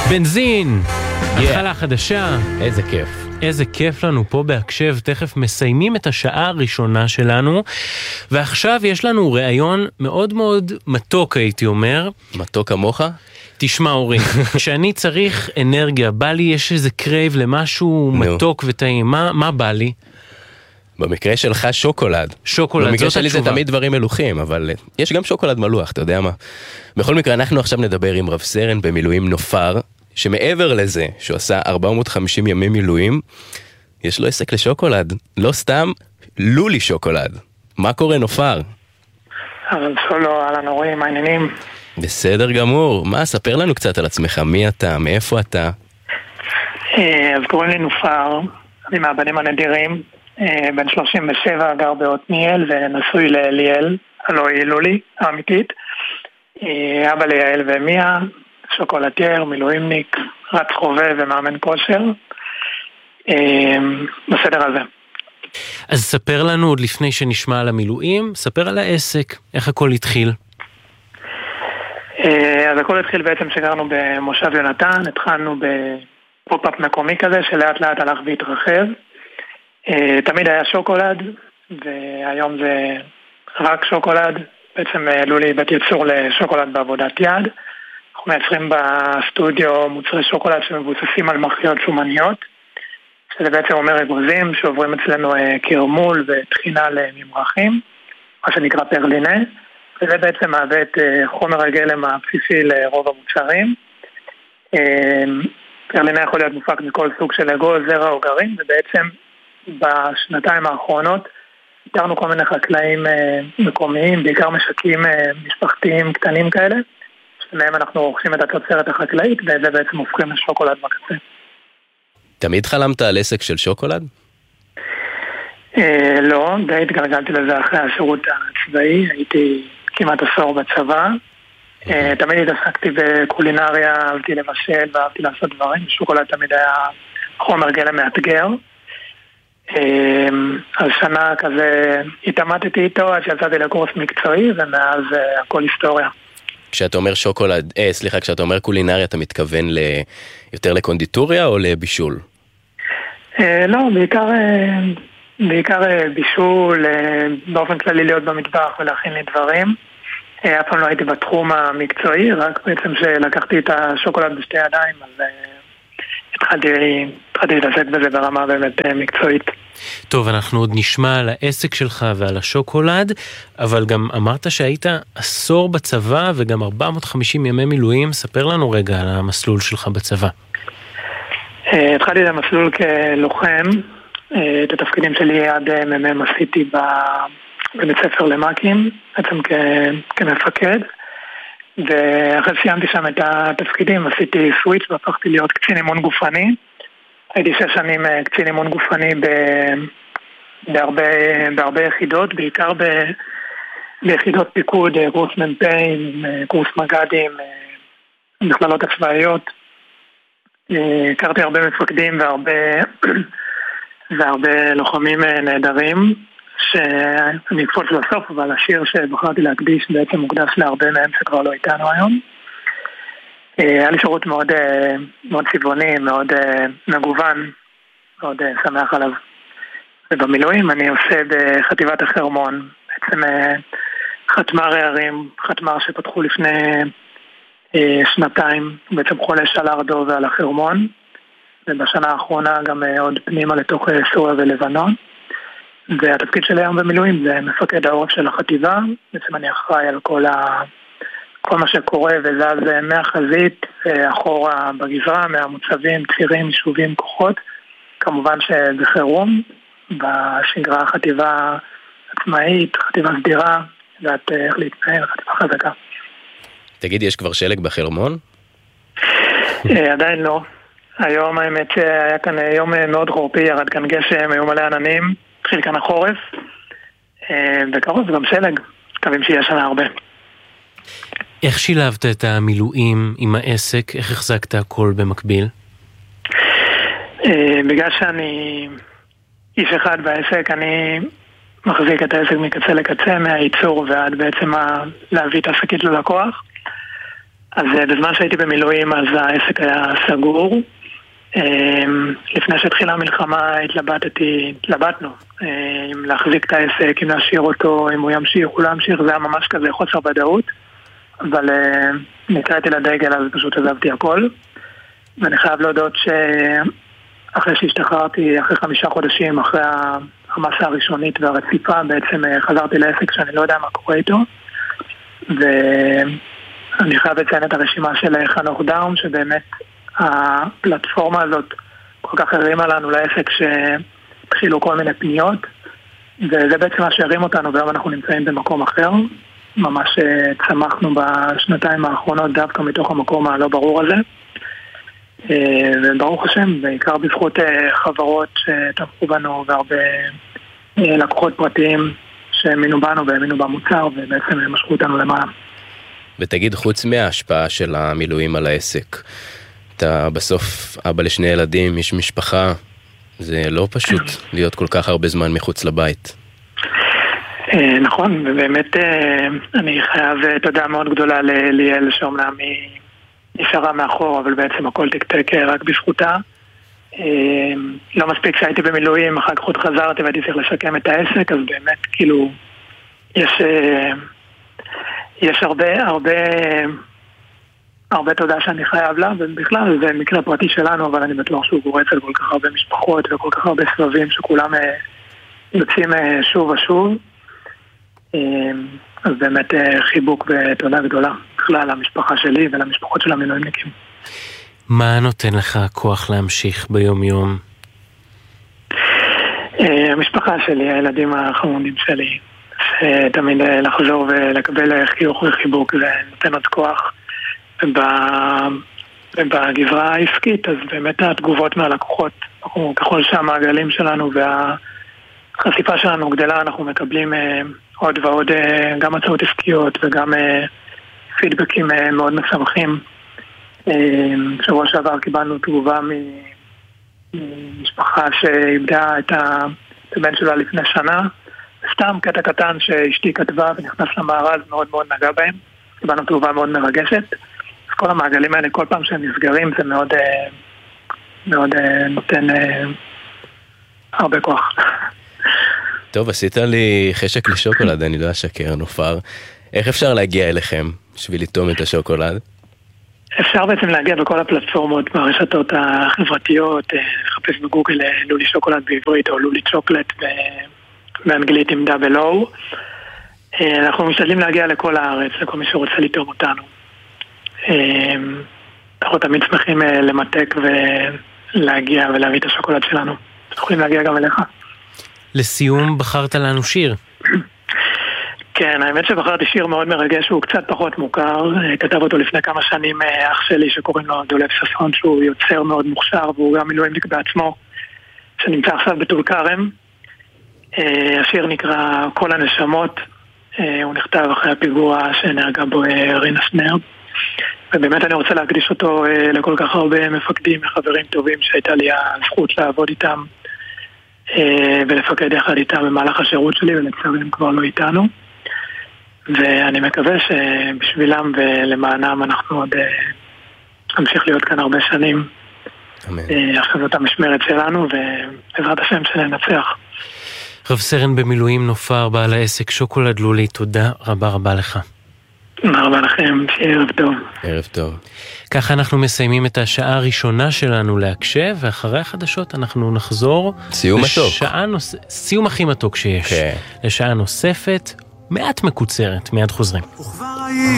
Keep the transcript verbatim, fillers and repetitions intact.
בנזין, Yeah. התחלה חדשה. איזה כיף. איזה כיף לנו פה בהקשב, תכף מסיימים את השעה הראשונה שלנו, ועכשיו יש לנו ראיון מאוד מאוד מתוק, הייתי אומר. מתוק כמוך? תשמע אורי, כשאני צריך אנרגיה, בא לי, יש איזה קרייב למשהו מתוק וטעים, מה, מה בא לי? במקרה שלך שוקולד. שוקולד, במקרה זאת שלי התשובה. זה תמיד דברים מלוכים, אבל יש גם שוקולד מלוח, אתה יודע מה. בכל מקרה, אנחנו עכשיו נדבר עם רב סרן במילואים נופר, שמעבר לזה שהוא עשה ארבע מאות וחמישים ימי מילואים, יש לו עסק לשוקולד. לא סתם, לולי שוקולד. מה קורה נופר? אבל סולו, על הנורים, העניינים. בסדר גמור. מה, ספר לנו קצת על עצמך. מי אתה? מאיפה אתה? אז קוראים לי נופר, אני מהבנים הנדירים, בן שלושים ושבע, גר בעתניאל ונשוי לאליאל, הלוא היא לולי, האמיתית. אבא ליעל ומיה, שוקולטייר, מילואימניק, רץ חובב ומאמן כושר. בסדר הזה. אז ספר לנו עוד לפני שנשמע על המילואים, ספר על העסק, איך הכל התחיל. אז הכל התחיל בעצם שגרנו במושב יונתן, התחלנו בפופ-אפ מקומי כזה שלאט לאט הלך והתרחב. תמיד היה שוקולד, והיום זה רק שוקולד. בעצם לולי בית יצור לשוקולד בעבודת יד. אנחנו מייצרים בסטודיו מוצרי שוקולד שמבוססים על מלכיות שומניות, שזה בעצם אומר אגוזים שעוברים אצלנו קרמול וטחינה לממרחים, מה שנקרא פרלינה, וזה בעצם מהווה את חומר הגלם הבסיסי לרוב המוצרים. פרלינה יכול להיות מופק מכל סוג של אגוז, זרע או גרעין, ובעצם בשנתיים האחרונות איתרנו כל מיני חקלאים מקומיים, בעיקר משקים משפחתיים קטנים כאלה, שמהם אנחנו רוכשים את התוצרת החקלאית, וזה בעצם הופכים לשוקולד בקצה. תמיד חלמת על עסק של שוקולד? אה, לא, די התגלגלתי לזה אחרי השירות הצבאי, הייתי כמעט עשור בצבא. אה, תמיד התעסקתי בקולינריה, אהבתי לבשל ואהבתי לעשות דברים. שוקולד תמיד היה חומר גלם מאתגר. אה, אז שנה כזה התעמתתי איתו עד שיצאתי לקורס מקצועי, ומאז אה, הכל היסטוריה. כשאתה אומר שוקולד, אה, סליחה, כשאתה אומר קולינריה, אתה מתכוון ל... יותר לקונדיטוריה או לבישול? אה, לא, בעיקר, אה, בעיקר אה, בישול, אה, באופן כללי להיות במטבח ולהכין לי דברים. אה, אף פעם לא הייתי בתחום המקצועי, רק בעצם שלקחתי את השוקולד בשתי ידיים, אז אה, התחלתי, התחלתי להתעסק בזה ברמה באמת אה, מקצועית. טוב, אנחנו עוד נשמע על העסק שלך ועל השוקולד, אבל גם אמרת שהיית עשור בצבא וגם ארבע מאות וחמישים ימי מילואים. ספר לנו רגע על המסלול שלך בצבא. התחלתי את המסלול כלוחם, את התפקידים שלי עד מ"מ עשיתי בבית ספר למ"כים, בעצם כמפקד, ואחרי סיימתי שם את התפקידים עשיתי סוויץ' והפכתי להיות קצין אימון גופני. הייתי שש שנים קצין אימון גופני בהרבה, בהרבה יחידות, בעיקר ב, ביחידות פיקוד, קורס מ"פים, קורס מג"דים, מכללות הצבאיות. הכרתי הרבה מפקדים והרבה, והרבה לוחמים נהדרים, שאני אקפוץ לסוף, אבל השיר שבחרתי להקדיש בעצם מוקדש להרבה מהם שכבר לא איתנו היום. היה לי שירות מאוד, מאוד צבעוני, מאוד מגוון, מאוד שמח עליו. ובמילואים אני עושה בחטיבת החרמון, בעצם חתמר הערים, חתמר שפתחו לפני שנתיים, בעצם חולש על ארדו ועל החרמון, ובשנה האחרונה גם עוד פנימה לתוך סוריה ולבנון. והתפקיד שלי היום במילואים זה מפקד העורף של החטיבה, בעצם אני אחראי על כל ה... כל מה שקורה וזז מהחזית, אחורה בגזרה, מהמוצבים, צירים, יישובים, כוחות. כמובן שבחירום, בשגרה חטיבה עצמאית, חטיבה סדירה, יודעת איך להתנהל, חטיבה חזקה. תגיד, יש כבר שלג בחרמון? עדיין לא. היום האמת שהיה כאן יום מאוד חורפי, ירד כאן גשם, היו מלא עננים, התחיל כאן החורף, בקרוב גם שלג, מקווים שיהיה שנה הרבה. איך שילבת את המילואים עם העסק? איך החזקת הכל במקביל? בגלל שאני איש אחד בעסק, אני מחזיק את העסק מקצה לקצה, מהייצור ועד בעצם להביא את העסקית ללקוח. אז בזמן שהייתי במילואים אז העסק היה סגור. לפני שהתחילה המלחמה התלבטתי, התלבטנו אם להחזיק את העסק, אם להשאיר אותו, אם הוא ימשיך או לא ימשיך, זה היה ממש כזה חוסר ודאות, אבל נקראתי לדגל אז פשוט עזבתי הכל. ואני חייב להודות שאחרי שהשתחררתי, אחרי חמישה חודשים, אחרי המסה הראשונית והרציפה, בעצם חזרתי לעסק שאני לא יודע מה קורה איתו, ואני חייב לציין את הרשימה של חנוך דאום, שבאמת הפלטפורמה הזאת כל כך הרימה לנו לעסק שהתחילו כל מיני פניות, וזה בעצם מה שהרים אותנו, והיום אנחנו נמצאים במקום אחר. ממש צמחנו בשנתיים האחרונות דווקא מתוך המקום הלא ברור הזה, וברוך השם, בעיקר בזכות חברות שתמכו בנו והרבה לקוחות פרטיים שהאמינו בנו והאמינו במוצר ובעצם משכו אותנו למעלה. ותגיד, חוץ מההשפעה של המילואים על העסק, אתה בסוף אבא לשני ילדים, יש משפחה, זה לא פשוט להיות כל כך הרבה זמן מחוץ לבית. נכון, ובאמת אני חייב תודה מאוד גדולה לליאל שאומנם היא נשארה מאחור, אבל בעצם הכל תקתק רק בזכותה. לא מספיק שהייתי במילואים, אחר כך עוד חזרתי והייתי צריך לשקם את העסק, אז באמת כאילו יש יש הרבה הרבה הרבה תודה שאני חייב לה, ובכלל זה מקרה פרטי שלנו, אבל אני בטוח שהוא קורה אצל כל כך הרבה משפחות וכל כך הרבה סבבים שכולם יוצאים שוב ושוב. אז באמת חיבוק ותודה גדולה בכלל למשפחה שלי ולמשפחות של המילואימניקים. מה נותן לך כוח להמשיך ביום יום? המשפחה שלי, הילדים החמודים שלי, שתמיד לחזור ולקבל חיוך וחיבוק זה נותן עוד כוח. ובגזרה העסקית אז באמת התגובות מהלקוחות, ככל שהמעגלים שלנו והחשיפה שלנו גדלה, אנחנו מקבלים עוד ועוד גם הצעות עסקיות וגם פידבקים מאוד משמחים. שבוע שעבר קיבלנו תגובה ממשפחה שאיבדה את הבן שלה לפני שנה, סתם קטע קטן שאשתי כתבה ונכנס למארז, מאוד מאוד נגע בהם. קיבלנו תגובה מאוד מרגשת. אז כל המעגלים האלה, כל פעם שהם נסגרים, זה מאוד מאוד נותן הרבה כוח. טוב, עשית לי חשק לשוקולד, אני לא אשקר, נופר. איך אפשר להגיע אליכם בשביל לטעום את השוקולד? אפשר בעצם להגיע בכל הפלטפורמות, ברשתות החברתיות, לחפש בגוגל לולי שוקולד בעברית או לולי צ'וקלט באנגלית עם דאבל או. אנחנו משתדלים להגיע לכל הארץ, לכל מי שרוצה לטעום אותנו. אנחנו תמיד שמחים למתק ולהגיע ולהביא את השוקולד שלנו. אנחנו יכולים להגיע גם אליך. לסיום, בחרת לנו שיר. כן, האמת שבחרתי שיר מאוד מרגש, הוא קצת פחות מוכר, כתב אותו לפני כמה שנים אח שלי שקוראים לו דולב ששון, שהוא יוצר מאוד מוכשר והוא גם מילואימניק בעצמו, שנמצא עכשיו בטול כרם. השיר נקרא כל הנשמות, הוא נכתב אחרי הפיגוע שנהרגה בו רינה שנרב, ובאמת אני רוצה להקדיש אותו לכל כך הרבה מפקדים וחברים טובים שהייתה לי הזכות לעבוד איתם ולפקד יחד איתם במהלך השירות שלי, ולצערי הם כבר לא איתנו, ואני מקווה שבשבילם ולמענם אנחנו עוד נמשיך להיות כאן הרבה שנים. אמן. עכשיו זאת המשמרת שלנו ובעזרת השם שננצח. רב סרן במילואים נופר, בעל העסק שוקולד לולי, תודה רבה רבה לך. תודה רבה לכם, שיהיה ערב טוב. ערב טוב. ככה אנחנו מסיימים את השעה הראשונה שלנו להקשב, ואחרי החדשות אנחנו נחזור. סיום מתוק. נוס... סיום הכי מתוק שיש. Okay. לשעה נוספת, מעט מקוצרת, מיד חוזרים.